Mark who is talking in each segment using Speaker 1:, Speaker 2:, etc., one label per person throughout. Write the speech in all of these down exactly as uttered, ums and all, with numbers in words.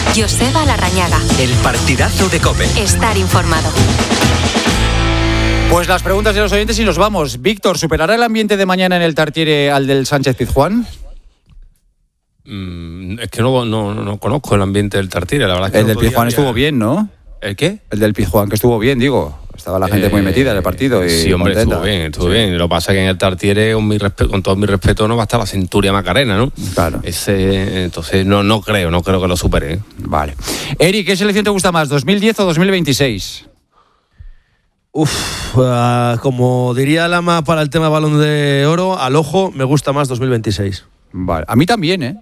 Speaker 1: Joseba Larrañaga.
Speaker 2: El partidazo de COPE.
Speaker 1: Estar informado.
Speaker 3: Pues las preguntas de los oyentes y nos vamos. Víctor, ¿superará el ambiente de mañana en el Tartiere al del Sánchez Pizjuán?
Speaker 4: Mm, es que no, no, no conozco el ambiente del Tartiere, la verdad. Es que
Speaker 3: el
Speaker 4: no
Speaker 3: del Pizjuán
Speaker 4: había...
Speaker 3: estuvo bien, ¿no?
Speaker 4: ¿El qué?
Speaker 3: El del Pizjuán, que estuvo bien, digo. Estaba la gente eh, muy metida en el partido y
Speaker 4: sí, hombre,
Speaker 3: contenta.
Speaker 4: estuvo bien, estuvo
Speaker 3: sí.
Speaker 4: bien. Lo que pasa es que en el Tartiere, con, mi respeto, con todo mi respeto, no va a estar la Centuria Macarena, ¿no?
Speaker 3: Claro.
Speaker 4: Ese, entonces, no, no creo, no creo que lo supere. ¿eh?
Speaker 3: Vale. Eric, ¿qué selección te gusta más, dos mil diez o dos mil veintiséis?
Speaker 5: Uf, uh, como diría Lama para el tema Balón de Oro, al ojo me gusta más dos mil veintiséis.
Speaker 3: Vale, a mí también, ¿eh?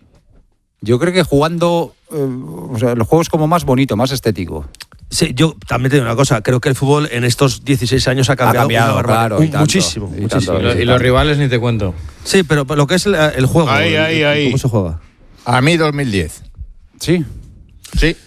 Speaker 3: Yo creo que jugando, eh, o sea, el juego es como más bonito, más estético.
Speaker 5: Sí, yo también te digo una cosa, creo que el fútbol en estos dieciséis años ha cambiado,
Speaker 3: ha cambiado claro,
Speaker 5: un,
Speaker 3: tanto,
Speaker 5: muchísimo,
Speaker 3: y,
Speaker 5: muchísimo.
Speaker 3: tanto,
Speaker 6: y, lo, y los rivales ni te cuento.
Speaker 5: Sí, pero lo que es el, el juego,
Speaker 6: ahí,
Speaker 5: el,
Speaker 6: ahí,
Speaker 5: el,
Speaker 6: ahí.
Speaker 5: ¿cómo se juega?
Speaker 7: A mí dos mil diez.
Speaker 3: Sí.
Speaker 6: Sí,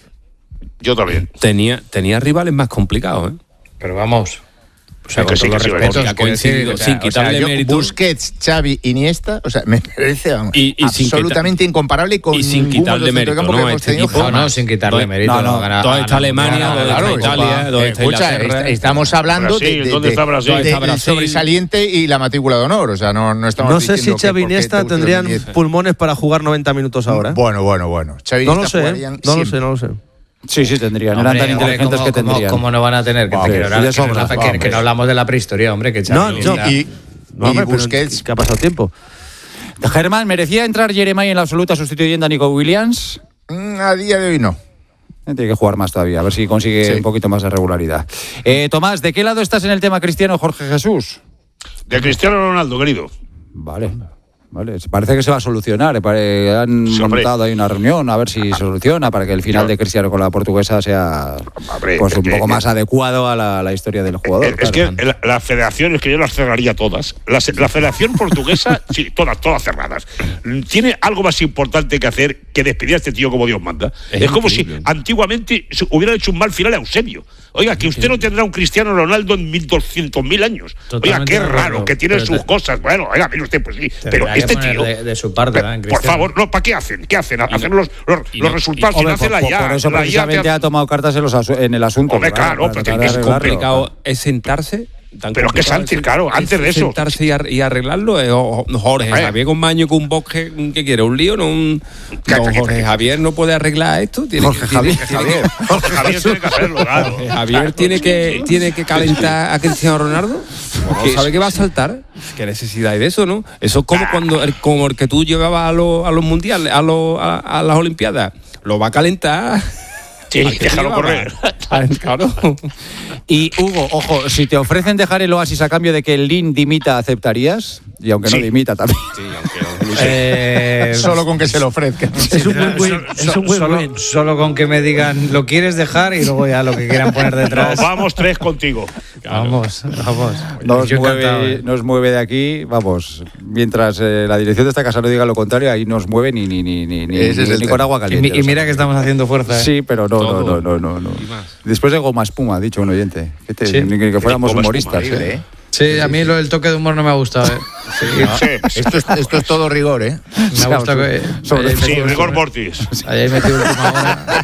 Speaker 6: yo también.
Speaker 4: Tenía, tenía rivales más complicados, ¿eh?
Speaker 6: Pero vamos... O sea,
Speaker 4: Pero
Speaker 6: con
Speaker 4: sí,
Speaker 6: todos
Speaker 4: que
Speaker 6: los
Speaker 4: sí,
Speaker 6: respetos,
Speaker 4: ha coincidido, sin quitarle
Speaker 7: o sea, yo,
Speaker 4: mérito.
Speaker 7: Busquets, Xavi, Iniesta, o sea, me parece vamos,
Speaker 4: y, y
Speaker 7: absolutamente
Speaker 4: quita,
Speaker 7: incomparable con
Speaker 4: y sin
Speaker 7: ningún
Speaker 4: quitarle mérito,
Speaker 7: no,
Speaker 4: a este equipo.
Speaker 6: No, no, sin quitarle mérito.
Speaker 4: No, no,
Speaker 6: no,
Speaker 4: ¿dónde está Alemania? ¿Dónde
Speaker 7: claro,
Speaker 4: está Italia? ¿Dónde está
Speaker 7: escucha,
Speaker 4: Inglaterra?
Speaker 7: estamos hablando
Speaker 6: Brasil,
Speaker 7: de, de,
Speaker 6: ¿dónde está Brasil?
Speaker 7: de,
Speaker 6: ¿Dónde está
Speaker 7: del
Speaker 6: Brasil?
Speaker 7: sobresaliente y la matrícula de honor, o sea, no, no estamos
Speaker 5: No sé si
Speaker 7: diciendo que
Speaker 5: Xavi y
Speaker 7: porque
Speaker 5: Iniesta
Speaker 7: te guste
Speaker 5: tendrían
Speaker 7: dos mil diez.
Speaker 5: pulmones para jugar noventa minutos ahora.
Speaker 7: Bueno, bueno, bueno. Xavi y
Speaker 5: No lo
Speaker 7: Iniesta
Speaker 5: sé,
Speaker 7: jugarían
Speaker 5: no lo sé,
Speaker 7: siempre.
Speaker 5: no lo sé.
Speaker 3: Sí, sí, tendrían.
Speaker 6: Hombre,
Speaker 3: Eran tan
Speaker 6: hombre,
Speaker 3: inteligentes
Speaker 6: ¿cómo,
Speaker 3: que
Speaker 6: cómo,
Speaker 3: tendrían.
Speaker 6: ¿Cómo no van a tener? Que,
Speaker 3: Vamos,
Speaker 6: te quiero,
Speaker 3: sí,
Speaker 6: que,
Speaker 3: de sobra,
Speaker 6: no, que,
Speaker 3: vamos.
Speaker 6: que no hablamos de la prehistoria, hombre. Que
Speaker 5: No,
Speaker 6: Xavi,
Speaker 5: no,
Speaker 6: Iniesta-
Speaker 7: Y,
Speaker 5: No,
Speaker 7: y
Speaker 5: hombre, pero
Speaker 7: Busquets.
Speaker 5: que ha pasado tiempo.
Speaker 3: Germán, ¿merecía entrar Jeremai en la absoluta sustituyendo a Nico Williams?
Speaker 7: mm, A día de hoy no.
Speaker 3: Tiene que jugar más todavía, a ver si consigue
Speaker 7: Sí.
Speaker 3: un poquito más de regularidad. Eh, Tomás, ¿de qué lado estás en el tema Cristiano Jorge Jesús?
Speaker 8: De Cristiano Ronaldo, querido.
Speaker 3: Vale. Vale, parece que se va a solucionar. Pare- Han
Speaker 8: Sí, hombre.
Speaker 3: montado ahí una reunión a ver si se soluciona para que el final de Cristiano con la portuguesa sea
Speaker 8: Hombre,
Speaker 3: pues, un
Speaker 8: es
Speaker 3: poco
Speaker 8: que-
Speaker 3: más adecuado a la, la historia del jugador.
Speaker 8: Es
Speaker 3: claro.
Speaker 8: que la, la federación, es que yo las cerraría todas. La, la federación portuguesa, sí, todas, todas cerradas. Tiene algo más importante que hacer que despedir a este tío como Dios manda. Es,
Speaker 4: Es
Speaker 8: como
Speaker 4: increíble.
Speaker 8: si antiguamente se hubieran hecho un mal final a Eusebio. Oiga, que usted no tendrá un Cristiano Ronaldo en mil doscientos mil años. Oiga,
Speaker 6: Totalmente
Speaker 8: qué
Speaker 6: de acuerdo,
Speaker 8: raro, que tiene
Speaker 6: pero
Speaker 8: sus
Speaker 6: te-
Speaker 8: cosas. Bueno, oiga, mire usted, pues sí. Pero
Speaker 6: Tendrá que
Speaker 8: este
Speaker 6: poner
Speaker 8: tío.
Speaker 6: de, de su parte,
Speaker 8: Pero,
Speaker 6: ¿verdad,
Speaker 8: por
Speaker 6: Cristiano?
Speaker 8: favor, no, ¿para qué hacen? ¿Qué hacen?
Speaker 4: Y
Speaker 8: Hacer
Speaker 4: no-
Speaker 8: los, los,
Speaker 4: y
Speaker 8: los
Speaker 4: no-
Speaker 8: resultados
Speaker 4: y-
Speaker 8: sin
Speaker 3: Hombre,
Speaker 8: hacer
Speaker 3: por,
Speaker 8: la ya.
Speaker 3: por eso
Speaker 8: la I A
Speaker 3: precisamente
Speaker 8: te-
Speaker 3: ha tomado cartas en, los asu- en el asunto.
Speaker 8: Hombre,
Speaker 3: para-
Speaker 8: claro,
Speaker 3: para
Speaker 8: pero
Speaker 3: tratar de
Speaker 8: es
Speaker 3: arreglarlo.
Speaker 4: complicado es sentarse. Tan
Speaker 8: Pero es que
Speaker 4: complicado
Speaker 8: Santi,
Speaker 4: es-
Speaker 8: claro,
Speaker 4: es
Speaker 8: antes de eso.
Speaker 4: sentarse y, ar- y arreglarlo. eh, o- o- Jorge
Speaker 8: Eh.
Speaker 4: Javier con Maño con un bosque, ¿qué quiere? ¿Un lío? No, un,
Speaker 8: ¿Qué-
Speaker 4: don
Speaker 8: qué-
Speaker 4: Jorge
Speaker 8: qué-
Speaker 4: Javier no puede arreglar esto. Tiene
Speaker 3: Jorge
Speaker 4: que, tiene-
Speaker 3: Javier.
Speaker 4: tiene que-
Speaker 8: Jorge Javier tiene que hacerlo, claro.
Speaker 4: Jorge Javier tiene que, tiene que calentar a Cristiano Ronaldo. Porque sabe que va a saltar. ¿Qué necesidad hay de eso, no? Eso es como cuando el, como el que tú llevabas a los, a los mundiales, a, los, a, a las Olimpiadas. Lo va a calentar.
Speaker 8: Sí,
Speaker 4: Al que
Speaker 8: déjalo
Speaker 4: llevaba.
Speaker 8: correr.
Speaker 4: Claro.
Speaker 3: Y Hugo, ojo, si te ofrecen dejar el Oasis a cambio de que el Lin dimita, ¿aceptarías? Y aunque
Speaker 8: Sí.
Speaker 3: no dimita también.
Speaker 4: Sí, aunque no-
Speaker 6: Eh,
Speaker 7: Solo con que se lo ofrezcan.
Speaker 5: Es un buen win.
Speaker 6: so-
Speaker 5: Es un buen
Speaker 6: solo,
Speaker 5: win.
Speaker 6: solo con que me digan lo quieres dejar y luego ya lo que quieran poner detrás.
Speaker 8: Nos vamos tres contigo.
Speaker 6: Vamos, vamos.
Speaker 3: Nos
Speaker 6: Yo encantado,
Speaker 3: mueve,
Speaker 6: eh.
Speaker 3: nos mueve de aquí, vamos, mientras eh, la dirección de esta casa no diga lo contrario, ahí nos mueve ni, ni, ni, ni, ni,
Speaker 7: Ese es
Speaker 3: ni
Speaker 7: el
Speaker 3: con
Speaker 7: tema.
Speaker 3: agua
Speaker 6: Y,
Speaker 3: caliente.
Speaker 6: mi- y mira que estamos haciendo fuerza. ¿eh?
Speaker 3: Sí, pero no, no,
Speaker 4: Todo.
Speaker 3: no, no, no, no.
Speaker 4: Y más.
Speaker 3: Después de goma espuma, ha dicho un oyente. Que te-
Speaker 6: Sí.
Speaker 3: Ni que, que fuéramos
Speaker 8: Goma
Speaker 3: humoristas.
Speaker 8: espuma,
Speaker 3: ¿eh?
Speaker 7: ¿eh?
Speaker 6: Sí, a mí lo del toque de humor no me ha gustado. ¿eh?
Speaker 8: Sí,
Speaker 7: Esto es, esto es todo rigor, ¿eh?
Speaker 6: Me ha gustado que.
Speaker 3: sobre-
Speaker 6: hayáis
Speaker 8: sí,
Speaker 6: metido-
Speaker 8: rigor mortis.
Speaker 6: hayáis metido última hora.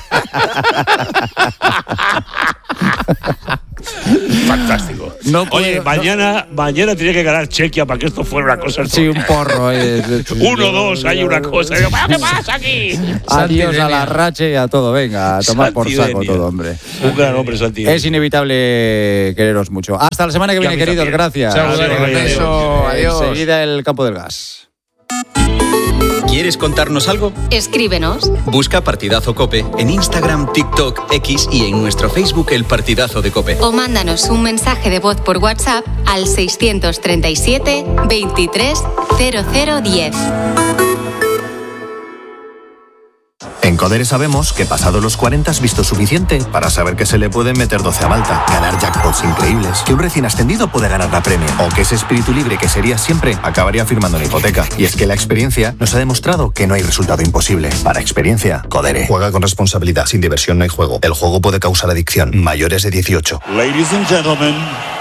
Speaker 8: Fantástico.
Speaker 3: No
Speaker 8: Oye,
Speaker 3: puedo-
Speaker 8: mañana, mañana tiene que ganar Chequia para que esto fuera una cosa.
Speaker 3: Sí, un porro. eh.
Speaker 8: Uno, dos, hay una cosa. ¿Qué pasa aquí?
Speaker 3: Adiós a la rache y a todo. Venga, a tomar por saco
Speaker 8: Santidenia.
Speaker 3: todo, hombre.
Speaker 8: Un gran hombre, Santi.
Speaker 3: Es inevitable quereros mucho. Hasta la semana que
Speaker 8: Y a
Speaker 3: viene,
Speaker 8: mí
Speaker 3: queridos.
Speaker 8: también.
Speaker 3: Gracias.
Speaker 6: Chao,
Speaker 8: Adiós,
Speaker 6: Dani.
Speaker 8: adiós.
Speaker 7: Beso, adiós.
Speaker 3: Enseguida el campo del gas.
Speaker 2: ¿Quieres contarnos algo?
Speaker 1: Escríbenos.
Speaker 2: Busca Partidazo COPE en Instagram, TikTok, X y en nuestro Facebook El Partidazo de COPE.
Speaker 1: O mándanos un mensaje de voz por WhatsApp al seiscientos treinta y siete veintitrés cero cero diez.
Speaker 9: En Codere sabemos que pasado los cuarenta has visto suficiente para saber que se le pueden meter doce a Malta, ganar jackpots increíbles, que un recién ascendido puede ganar la Premier, o que ese espíritu libre que sería siempre acabaría firmando una hipoteca. Y es que la experiencia nos ha demostrado que no hay resultado imposible. Para experiencia, Codere. Juega con responsabilidad. Sin diversión no hay juego. El juego puede causar adicción. Mayores de dieciocho.
Speaker 10: Ladies and gentlemen,